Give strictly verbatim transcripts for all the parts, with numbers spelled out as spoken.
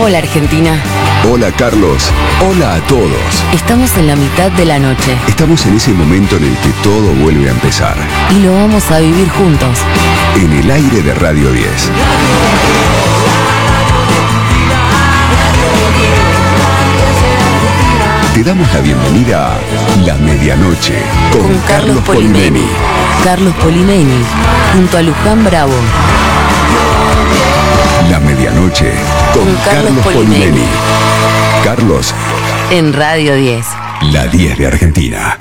Hola Argentina. Hola Carlos. Hola a todos. Estamos en la mitad de la noche. Estamos en ese momento en el que todo vuelve a empezar. Y lo vamos a vivir juntos. En el aire de Radio diez. Te damos la bienvenida a La Medianoche con, con Carlos, Carlos Polimeni. Carlos Polimeni, junto a Luján Bravo. La Medianoche con, con Carlos, Carlos Polimeni. Polimeni. Carlos. En Radio diez. La diez de Argentina.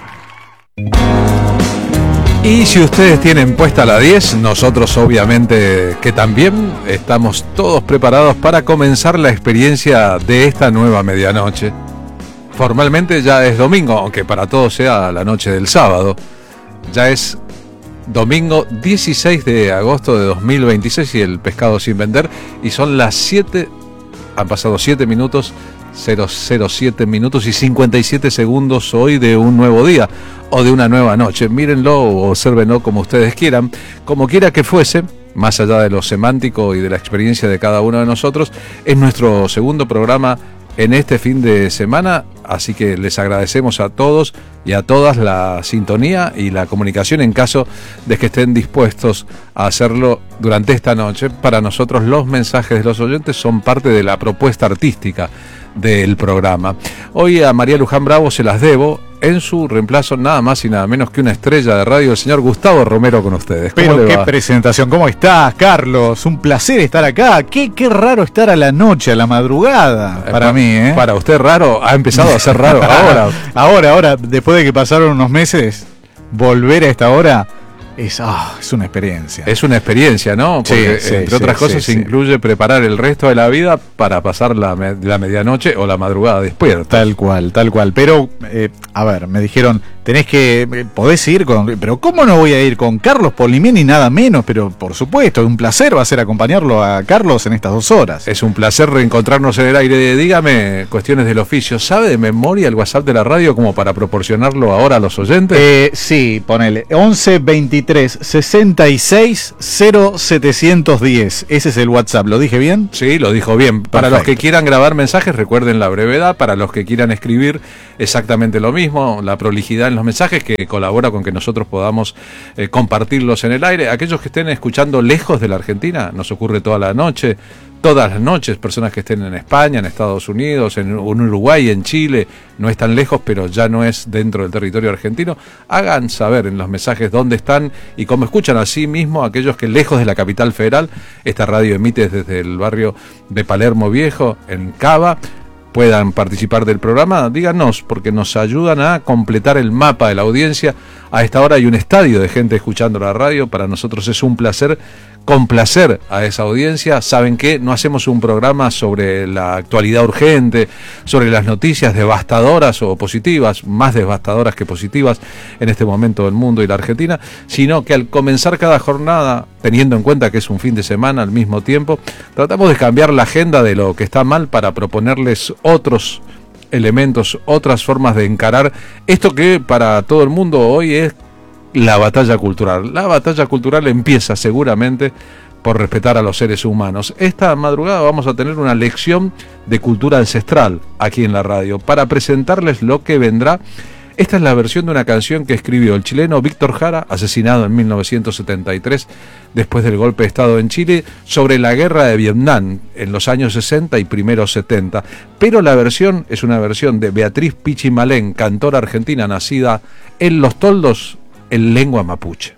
Y si ustedes tienen puesta la diez, nosotros obviamente que también estamos todos preparados para comenzar la experiencia de esta nueva medianoche. Formalmente ya es domingo, aunque para todos sea la noche del sábado. Ya es domingo dieciséis de agosto de dos mil veintiséis y el pescado sin vender. Y son las siete, han pasado siete minutos, cero cero siete minutos y cincuenta y siete segundos hoy de un nuevo día o de una nueva noche. Mírenlo o obsérvenlo como ustedes quieran, como quiera que fuese. Más allá de lo semántico y de la experiencia de cada uno de nosotros, es nuestro segundo programa en este fin de semana, así que les agradecemos a todos y a todas la sintonía y la comunicación en caso de que estén dispuestos a hacerlo durante esta noche. Para nosotros los mensajes de los oyentes son parte de la propuesta artística del programa. Hoy a María Luján Bravo se las debo, en su reemplazo nada más y nada menos que una estrella de radio, el señor Gustavo Romero con ustedes. ¿Cómo Pero le qué va? presentación, ¿cómo estás, Carlos? Un placer estar acá. Qué, qué raro estar a la noche, a la madrugada, Eh, para pa- mí, ¿eh? Para usted raro, ha empezado a ser raro ahora. ahora, ahora, después de que pasaron unos meses, volver a esta hora es, ah, es una experiencia. Es una experiencia, ¿no? Porque, Sí, sí, entre sí, otras sí, cosas, sí. incluye preparar el resto de la vida para pasar la, me- la medianoche o la madrugada despierto. Tal cual, tal cual. Pero, eh, a ver, me dijeron, tenés que, eh, podés ir con, pero ¿cómo no voy a ir con Carlos Polimeni nada menos? Pero, por supuesto, un placer va a ser acompañarlo a Carlos en estas dos horas. Es un placer reencontrarnos en el aire. Dígame, cuestiones del oficio, ¿sabe de memoria el WhatsApp de la radio como para proporcionarlo ahora a los oyentes? Eh, sí, ponele, once veintitrés sesenta y seis cero setecientos diez. Ese es el WhatsApp, ¿lo dije bien? Sí, lo dijo bien. Para Perfecto. los que quieran grabar mensajes, recuerden la brevedad. Para los que quieran escribir, exactamente lo mismo. La prolijidad en los mensajes que colabora con que nosotros podamos eh, compartirlos en el aire. Aquellos que estén escuchando lejos de la Argentina, nos ocurre toda la noche, todas las noches, personas que estén en España, en Estados Unidos, en, en Uruguay, en Chile, no es tan lejos, pero ya no es dentro del territorio argentino, hagan saber en los mensajes dónde están y cómo escuchan. Así mismo aquellos que lejos de la capital federal, esta radio emite desde el barrio de Palermo Viejo, en Cava, puedan participar del programa, díganos, porque nos ayudan a completar el mapa de la audiencia. A esta hora hay un estadio de gente escuchando la radio, para nosotros es un placer complacer a esa audiencia. Saben que no hacemos un programa sobre la actualidad urgente, sobre las noticias devastadoras o positivas, más devastadoras que positivas en este momento del mundo y la Argentina, sino que al comenzar cada jornada, teniendo en cuenta que es un fin de semana al mismo tiempo, tratamos de cambiar la agenda de lo que está mal para proponerles otros elementos, otras formas de encarar esto que para todo el mundo hoy es la batalla cultural. La batalla cultural empieza seguramente por respetar a los seres humanos. Esta madrugada vamos a tener una lección de cultura ancestral aquí en la radio para presentarles lo que vendrá. Esta es la versión de una canción que escribió el chileno Víctor Jara, asesinado en mil novecientos setenta y tres, después del golpe de Estado en Chile, sobre la guerra de Vietnam en los años sesenta y primeros setenta. Pero la versión es una versión de Beatriz Pichimalén, cantora argentina nacida en Los Toldos, en lengua mapuche.